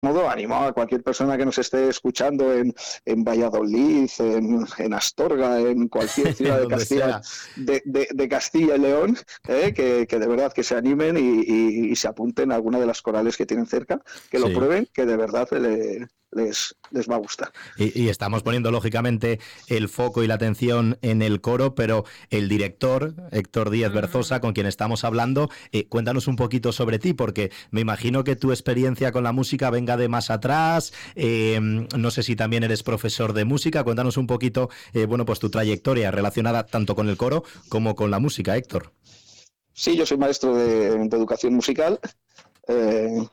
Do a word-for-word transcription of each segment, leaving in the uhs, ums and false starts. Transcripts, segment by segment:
modo, animo a cualquier persona que nos esté escuchando en, en Valladolid, en, en Astorga, en cualquier ciudad de Castilla, de, de, de Castilla y León, eh, que, que de verdad que se animen y, y, y se apunten a alguna de las corales que tienen cerca, que sí. lo prueben, que de verdad le, les, les va a gustar. Y, y estamos poniendo lógicamente el foco y la atención en el coro, pero el director, Héctor Díez Berzosa, con quien estamos hablando, eh, cuéntanos un poquito sobre ti, porque me imagino que tu experiencia con la música venga de más atrás, eh, no sé si también eres profesor de música, cuéntanos un poquito, eh, bueno, pues tu trayectoria relacionada tanto con el coro como con la música, Héctor. Sí, yo soy maestro de, de educación musical. Eh,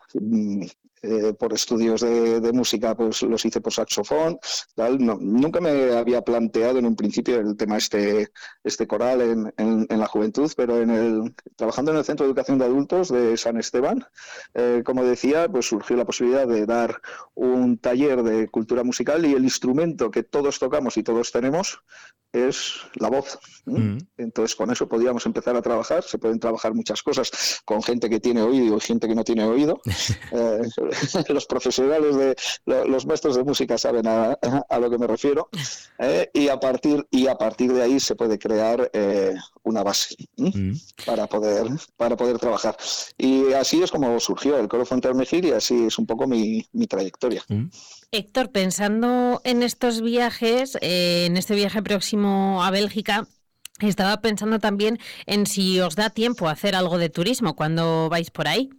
eh, por estudios de, de música pues los hice por saxofón, tal. No, nunca me había planteado en un principio el tema este, este coral en, en, en la juventud, pero en el, trabajando en el Centro de Educación de Adultos de San Esteban, eh, como decía, pues surgió la posibilidad de dar un taller de cultura musical y el instrumento que todos tocamos y todos tenemos es la voz. Mm. Entonces con eso podíamos empezar a trabajar. Se pueden trabajar muchas cosas con gente que tiene oído y gente que no tiene oído. eh, los profesionales de los maestros de música saben a, a lo que me refiero, eh, y a partir y a partir de ahí se puede crear eh, una base mm. para poder para poder trabajar. Y así es como surgió el Coro Fuente Armejil y así es un poco mi, mi trayectoria. Mm. Héctor, pensando en estos viajes, eh, en este viaje próximo a Bélgica, estaba pensando también en si os da tiempo a hacer algo de turismo cuando vais por ahí.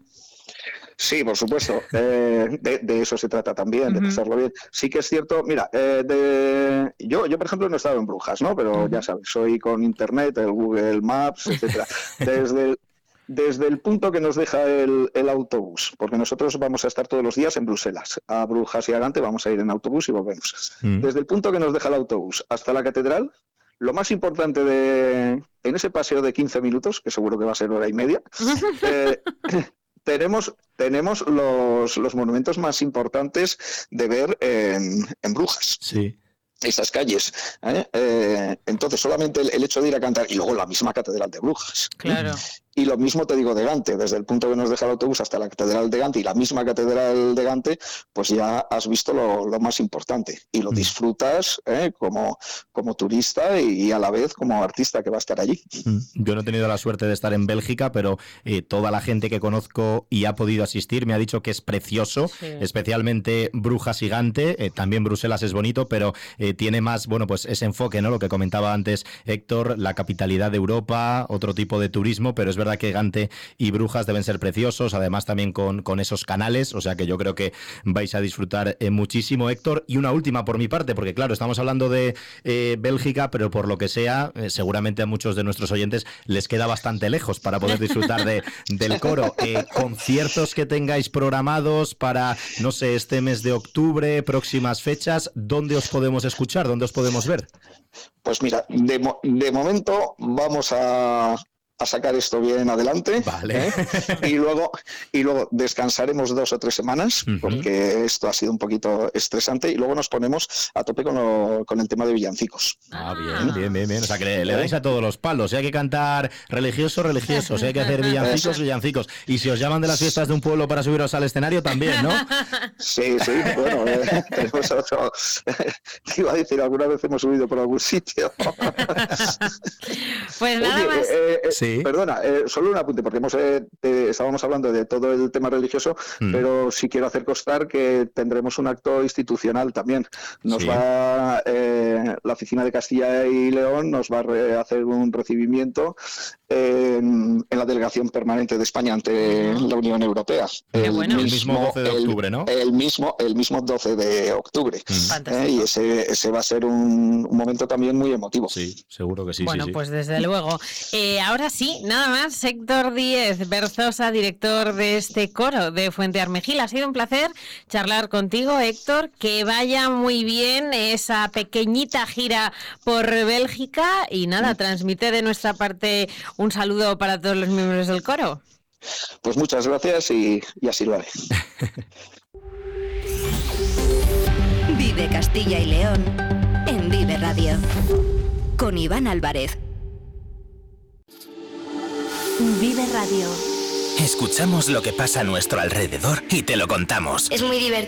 Sí, por supuesto. Eh, de, de eso se trata también, de uh-huh. pasarlo bien. Sí que es cierto, mira, eh, de, yo, yo por ejemplo no he estado en Brujas, ¿no? Pero uh-huh. ya sabes, soy con internet, el Google Maps, etcétera. Desde el, desde el punto que nos deja el, el autobús, porque nosotros vamos a estar todos los días en Bruselas, a Brujas y a Gante vamos a ir en autobús y volvemos. Uh-huh. Desde el punto que nos deja el autobús hasta la catedral, lo más importante de en ese paseo de quince minutos, que seguro que va a ser hora y media, eh, tenemos tenemos los, los monumentos más importantes de ver en, en Brujas. Sí. Esas calles. ¿eh? Eh, entonces, solamente el, el hecho de ir a cantar, y luego la misma catedral de Brujas. Claro. Y lo mismo te digo de Gante, desde el punto que nos deja el autobús hasta la catedral de Gante y la misma catedral de Gante, pues ya has visto lo, lo más importante y lo disfrutas ¿eh? como, como turista y a la vez como artista que va a estar allí. Yo no he tenido la suerte de estar en Bélgica, pero eh, toda la gente que conozco y ha podido asistir me ha dicho que es precioso, sí. especialmente Brujas y Gante, eh, también Bruselas es bonito, pero eh, tiene más, bueno, pues ese enfoque, ¿no? Lo que comentaba antes Héctor, la capitalidad de Europa, otro tipo de turismo, pero es verdad que Gante y Brujas deben ser preciosos, además también con, con esos canales, o sea que yo creo que vais a disfrutar eh, muchísimo, Héctor. Y una última por mi parte, porque claro, estamos hablando de eh, Bélgica, pero por lo que sea, eh, seguramente a muchos de nuestros oyentes les queda bastante lejos para poder disfrutar de, del coro. Eh, conciertos que tengáis programados para, no sé, este mes de octubre, próximas fechas, ¿dónde os podemos escuchar? ¿Dónde os podemos ver? Pues mira, de, mo- de momento vamos a... a sacar esto bien adelante, vale. ¿eh? y luego y luego descansaremos dos o tres semanas, uh-huh. porque esto ha sido un poquito estresante, y luego nos ponemos a tope con, lo, con el tema de villancicos. Ah, bien, bien, bien, bien. O sea, que le, le dais a todos los palos. Si hay que cantar religioso, religioso. Si hay que hacer villancicos, villancicos. Y si os llaman de las fiestas de un pueblo para subiros al escenario, también, ¿no? Sí, sí, bueno, eh, tenemos otro... iba a decir, alguna vez hemos subido por algún sitio. Pues nada Oye, más. Eh, eh, sí. Perdona, eh, solo un apunte, porque hemos, eh, te, estábamos hablando de todo el tema religioso, mm. pero sí quiero hacer constar que tendremos un acto institucional también. Nos sí. va, eh, la Oficina de Castilla y León nos va a re- hacer un recibimiento en, en la delegación permanente de España ante uh-huh. la Unión Europea. El, bueno. mismo, el mismo doce de octubre, el, ¿no? El mismo, el mismo doce de octubre. Mm. Eh, y ese, ese va a ser un, un momento también muy emotivo. Sí, seguro que sí. Bueno, sí, sí. pues desde luego. Eh, ahora sí, nada más, Héctor Díez Berzosa, director de este coro de Fuente Armejil. Ha sido un placer charlar contigo, Héctor. Que vaya muy bien esa pequeñita gira por Bélgica y nada, transmite de nuestra parte un saludo para todos los miembros del coro. Pues muchas gracias y, y así lo haré. Vive Castilla y León en Vive Radio con Iván Álvarez. Vive Radio. Escuchamos lo que pasa a nuestro alrededor y te lo contamos. Es muy divertido.